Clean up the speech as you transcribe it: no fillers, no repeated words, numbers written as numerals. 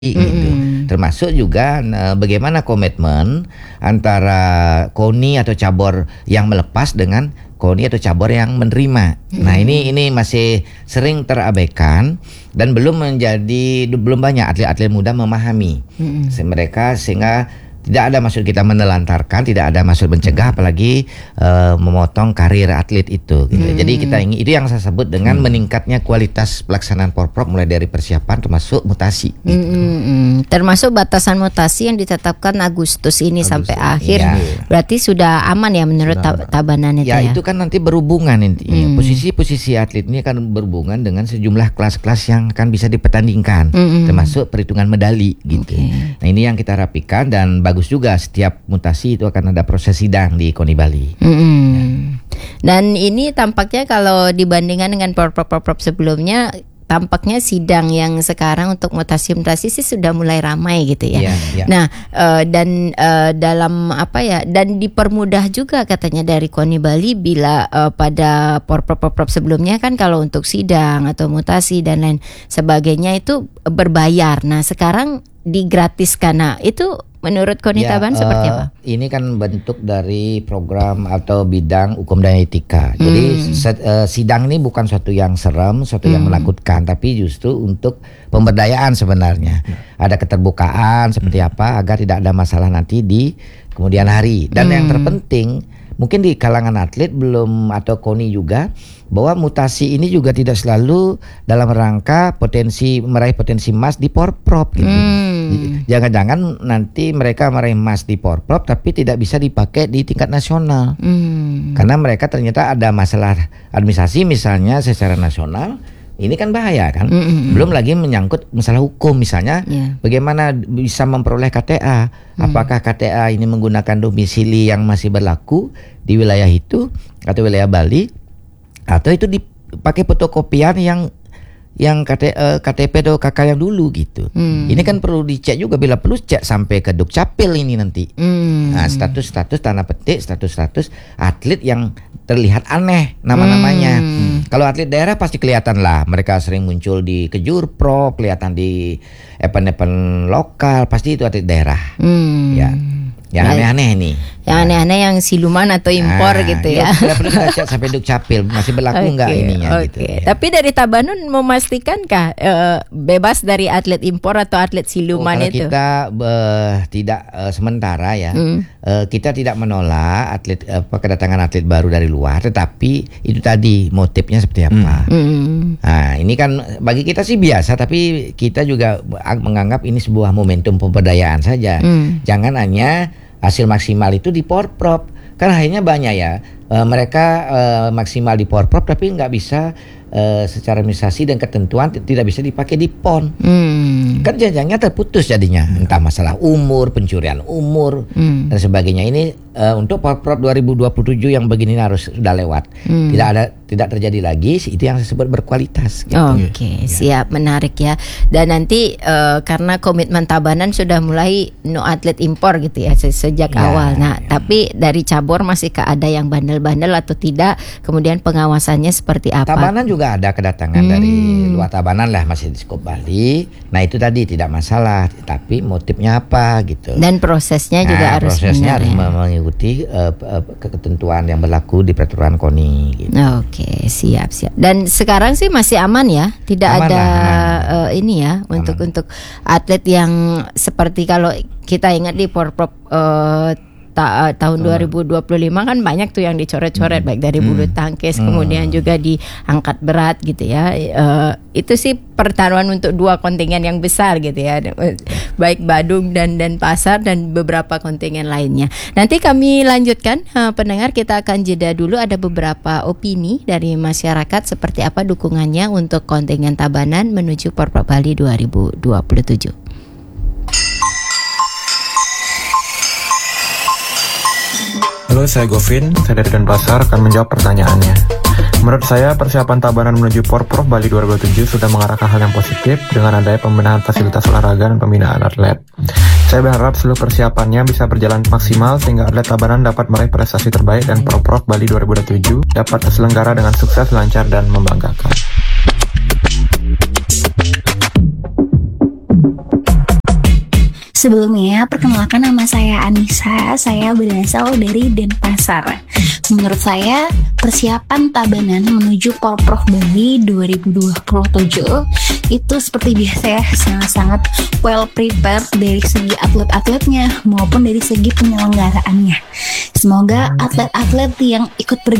gitu. Termasuk juga bagaimana komitmen antara KONI atau cabur yang melepas dengan KONI atau cabur yang menerima. Nah, ini masih sering terabaikan dan belum banyak atlet-atlet muda memahami mereka, sehingga tidak ada maksud kita menelantarkan, tidak ada maksud mencegah, apalagi memotong karir atlet itu gitu. Jadi kita ingin, itu yang saya sebut dengan meningkatnya kualitas pelaksanaan Porprov, mulai dari persiapan termasuk mutasi gitu. Termasuk batasan mutasi yang ditetapkan Agustus ini sampai akhir. Berarti sudah aman ya menurut Tabanan itu ya? Itu kan nanti berhubungan intinya. Posisi-posisi atlet ini akan berhubungan dengan sejumlah kelas-kelas yang akan bisa dipertandingkan, termasuk perhitungan medali gitu. Nah, ini yang kita rapikan, dan bagus juga setiap mutasi itu akan ada proses sidang di KONI Bali. Dan ini tampaknya kalau dibandingkan dengan Porprov sebelumnya, tampaknya sidang yang sekarang untuk mutasi-mutasi sih sudah mulai ramai gitu ya. Nah, dalam dan dipermudah juga katanya dari KONI Bali bila pada Porprov sebelumnya kan kalau untuk sidang atau mutasi dan lain sebagainya itu berbayar. Nah, sekarang digratiskan. Nah, itu menurut KONI Tabanan seperti apa? Ini kan bentuk dari program atau bidang hukum dan etika. Jadi sidang ini bukan suatu yang serem, suatu yang menakutkan, tapi justru untuk pemberdayaan sebenarnya. Ada keterbukaan seperti apa agar tidak ada masalah nanti di kemudian hari. Dan yang terpenting, mungkin di kalangan atlet belum, atau KONI juga, bahwa mutasi ini juga tidak selalu dalam rangka meraih potensi emas di Porprov gitu. Jangan-jangan nanti mereka meraih emas di Porprov tapi tidak bisa dipakai di tingkat nasional. Karena mereka ternyata ada masalah administrasi misalnya secara nasional. Ini kan bahaya kan. Belum lagi menyangkut masalah hukum misalnya, bagaimana bisa memperoleh KTA. Apakah KTA ini menggunakan domisili yang masih berlaku di wilayah itu atau wilayah Bali, atau itu dipakai fotokopian yang KTP atau KK yang dulu gitu. Ini kan perlu dicek juga, bila perlu cek sampai ke Dukcapil ini nanti. Nah, status tanda petik, status atlet yang terlihat aneh nama-namanya. Kalau atlet daerah pasti kelihatan lah, mereka sering muncul di Kejurprov, kelihatan di event-event lokal, pasti itu atlet daerah. Yang aneh-aneh nih. Yang aneh-aneh yang siluman atau impor gitu ya. Tidak perlu cek sampai Dukcapil, masih berlaku enggak ininya gitu. Tapi dari Tabanan memastika bebas dari atlet impor atau atlet siluman itu? Kita tidak sementara ya. Kita tidak menolak kedatangan atlet baru dari luar, tetapi itu tadi motifnya seperti apa. Nah, ini kan bagi kita sih biasa, tapi kita juga menganggap ini sebuah momentum pemberdayaan saja. Jangan hanya hasil maksimal itu di Porprov. Kan akhirnya banyak ya, mereka maksimal di Porprov tapi nggak bisa secara administrasi dan ketentuan tidak bisa dipakai di PON. Kan jenjangnya terputus jadinya, entah masalah umur, pencurian umur dan sebagainya. Ini untuk Porprov 2027 yang begini harus sudah lewat. Tidak terjadi lagi, itu yang disebut berkualitas gitu. Siap, menarik ya. Dan nanti karena komitmen Tabanan sudah mulai no atlet impor gitu ya sejak awal. Nah, tapi dari cabur masih ada yang bandel-bandel atau tidak, kemudian pengawasannya seperti apa? Tabanan juga ada kedatangan dari luar Tabanan lah, masih di skop Bali. Nah, itu tadi tidak masalah, tapi motifnya apa gitu. Dan prosesnya juga harus mengikuti ketentuan yang berlaku di peraturan KONI gitu. Siap. Dan sekarang sih masih aman ya, tidak ada ini ya untuk atlet yang seperti kalau kita ingat di Porprov tahun 2025 kan banyak tuh yang dicoret-coret, baik dari bulu tangkis kemudian juga diangkat berat gitu ya. Itu sih pertaruhan untuk dua kontingen yang besar gitu ya, baik Badung dan Pasar dan beberapa kontingen lainnya. Nanti kami lanjutkan, pendengar, kita akan jeda dulu. Ada beberapa opini dari masyarakat seperti apa dukungannya untuk kontingen Tabanan menuju Porprov Bali 2027. Halo, saya Govin, saya dari Denpasar, akan menjawab pertanyaannya. Menurut saya, persiapan Tabanan menuju Porprov Bali 2027 sudah mengarah ke hal yang positif dengan adanya pembenahan fasilitas olahraga dan pembinaan atlet. Saya berharap seluruh persiapannya bisa berjalan maksimal sehingga atlet Tabanan dapat meraih prestasi terbaik dan Porprov Bali 2027 dapat terselenggara dengan sukses, lancar, dan membanggakan. Sebelumnya, perkenalkan nama saya Anissa, saya berasal dari Denpasar. Menurut saya, persiapan Tabanan menuju Porprov Bali 2027 itu seperti biasa ya, sangat-sangat well prepared dari segi atlet-atletnya maupun dari segi penyelenggaraannya. Semoga atlet-atlet yang ikut bergabung